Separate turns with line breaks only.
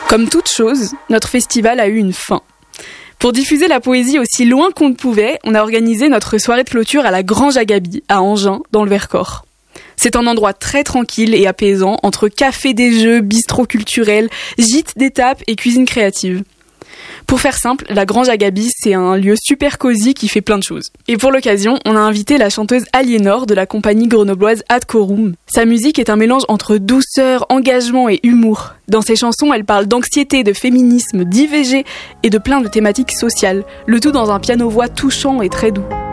Comme toute chose, notre festival a eu une fin. Pour diffuser la poésie aussi loin qu'on ne pouvait, on a organisé notre soirée de clôture à la Grange à Gaby, à Angers, dans le Vercors. C'est un endroit très tranquille et apaisant, entre café des jeux, bistrot culturel, gîte d'étape et cuisine créative. Pour faire simple, la Grange à Gaby, c'est un lieu super cosy qui fait plein de choses. Et pour l'occasion, on a invité la chanteuse Aliénor de la compagnie grenobloise Ad Corum. Sa musique est un mélange entre douceur, engagement et humour. Dans ses chansons, elle parle d'anxiété, de féminisme, d'IVG et de plein de thématiques sociales, le tout dans un piano-voix touchant et très doux.